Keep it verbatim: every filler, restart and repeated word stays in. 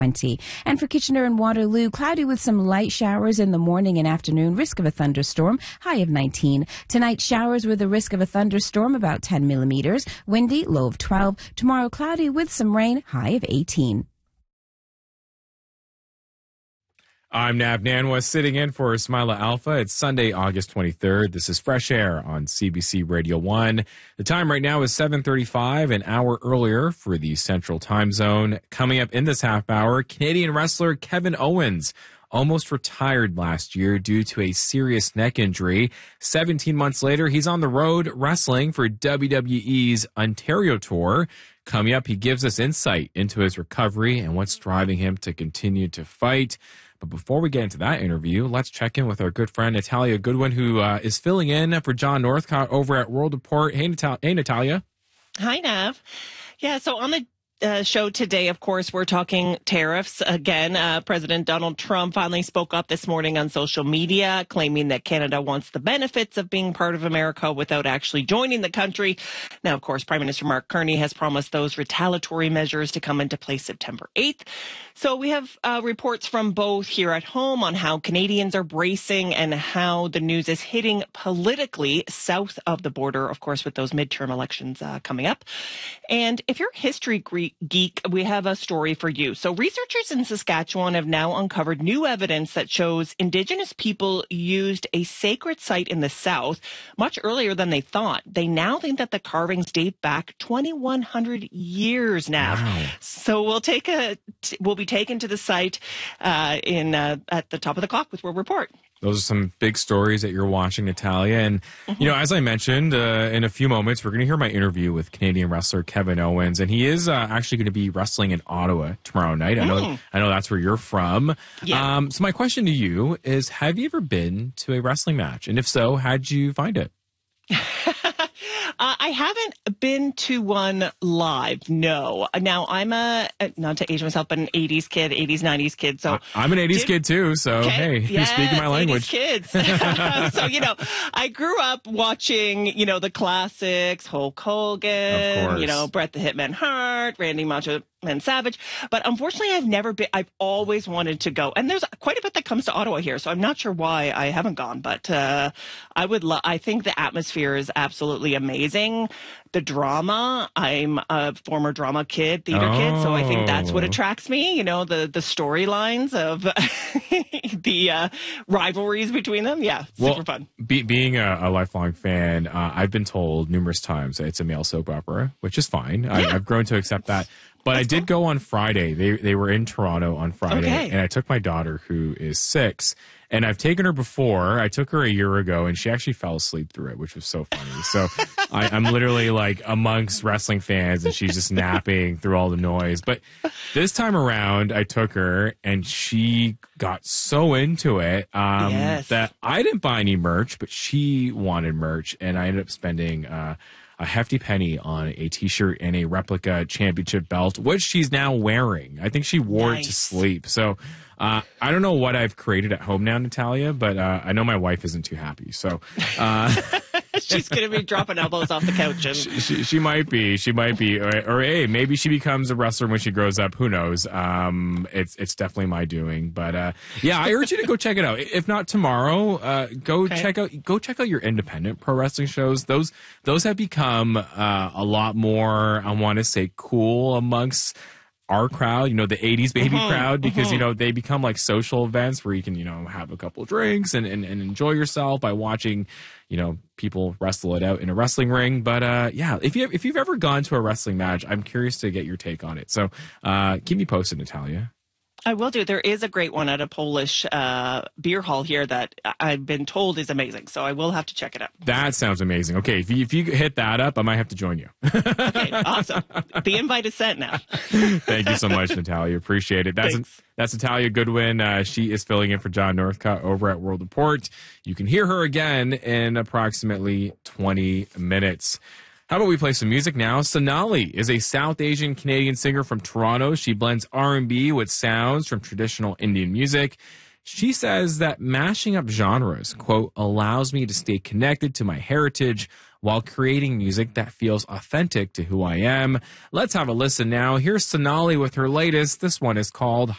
twenty. And for Kitchener and Waterloo, cloudy with some light showers in the morning and afternoon, risk of a thunderstorm, high of nineteen. Tonight, showers with a risk of a thunderstorm, about ten millimeters, windy, low of twelve. Tomorrow, cloudy with some rain, high of eighteen. I'm Nav Nanwa, sitting in for Ismaila Alpha. It's Sunday, August twenty-third. This is Fresh Air on C B C Radio one. The time right now is seven thirty-five, an hour earlier for the Central Time Zone. Coming up in this half hour, Canadian wrestler Kevin Owens almost retired last year due to a serious neck injury. seventeen months later, he's on the road wrestling for W W E's Ontario Tour. Coming up, he gives us insight into his recovery and what's driving him to continue to fight. But before we get into that interview, let's check in with our good friend Natalia Goodwin, who uh, is filling in for John Northcott over at World Report. Hey, Natal- hey, Natalia. Hi, Nav. Yeah, so on the Uh, show today, of course, we're talking tariffs again. Uh, President Donald Trump finally spoke up this morning on social media, claiming that Canada wants the benefits of being part of America without actually joining the country. Now, of course, Prime Minister Mark Carney has promised those retaliatory measures to come into place September eighth. So we have uh, reports from both here at home on how Canadians are bracing and how the news is hitting politically south of the border, of course, with those midterm elections uh, coming up. And if you're a history geek, we have a story for you. So researchers in Saskatchewan have now uncovered new evidence that shows Indigenous people used a sacred site in the south much earlier than they thought. They now think that the carvings date back twenty-one hundred years now. Wow. So we'll take a, we'll be taken to the site uh, in uh, at the top of the clock with World Report. Those are some big stories that you're watching, Natalia. And, mm-hmm. you know, as I mentioned, uh, in a few moments, we're going to hear my interview with Canadian wrestler Kevin Owens. And he is uh, actually going to be wrestling in Ottawa tomorrow night. I know mm. I know that's where you're from. Yeah. Um, so my question to you is, have you ever been to a wrestling match? And if so, how'd you find it? Uh, I haven't been to one live, no. Now, I'm a, not to age myself, but an eighties kid, eighties, nineties kid. So I'm an eighties did, kid too, so okay, hey, yes, you're speaking my language. eighties kids. So, you know, I grew up watching, you know, the classics, Hulk Hogan, you know, Bret the Hitman Hart, Randy Macho Man Savage. But unfortunately, I've never been, I've always wanted to go. And there's quite a bit that comes to Ottawa here, so I'm not sure why I haven't gone. But uh, I would love, I think the atmosphere is absolutely amazing. The drama, I'm a former drama kid, theater oh. kid, so I think that's what attracts me, you know, the, the storylines of the uh, rivalries between them. Yeah, super well, fun. Be, being a, a lifelong fan, uh, I've been told numerous times that it's a male soap opera, which is fine. Yeah. I, I've grown to accept that. But That's I did cool. go on Friday. They they were in Toronto on Friday, okay. and I took my daughter, who is six, and I've taken her before. I took her a year ago, and she actually fell asleep through it, which was so funny. So I, I'm literally like amongst wrestling fans, and she's just napping through all the noise. But this time around, I took her, and she got so into it um, yes. that I didn't buy any merch, but she wanted merch, and I ended up spending uh, a hefty penny on a t-shirt and a replica championship belt, which she's now wearing. I think she wore nice. it to sleep. So uh, I don't know what I've created at home now, Natalia, but uh, I know my wife isn't too happy. So uh, she's going to be dropping elbows off the couch. And... She, she, she might be. She might be. Or, or hey, maybe she becomes a wrestler when she grows up. Who knows? Um, it's it's definitely my doing. But uh, yeah, I urge you to go check it out. If not tomorrow, uh, go okay. check out go check out your independent pro wrestling shows. Those those have become uh, a lot more, I want to say, cool amongst our crowd, you know, the eighties baby mm-hmm, crowd, because, mm-hmm. you know, they become like social events where you can, you know, have a couple of drinks and, and, and enjoy yourself by watching, you know, people wrestle it out in a wrestling ring. But uh, yeah, if, you, if you've ever gone to a wrestling match, I'm curious to get your take on it. So uh, keep me posted, Natalia. I will do. There is a great one at a Polish uh, beer hall here that I've been told is amazing. So I will have to check it out. That sounds amazing. Okay, if you, if you hit that up, I might have to join you. Okay, awesome. The invite is sent now. Thank you so much, Natalia. Appreciate it. That's Thanks. That's Natalia Goodwin. Uh, she is filling in for John Northcott over at World Report. You can hear her again in approximately twenty minutes. How about we play some music now? Sonali is a South Asian Canadian singer from Toronto. She blends R and B with sounds from traditional Indian music. She says that mashing up genres, quote, allows me to stay connected to my heritage while creating music that feels authentic to who I am. Let's have a listen now. Here's Sonali with her latest. This one is called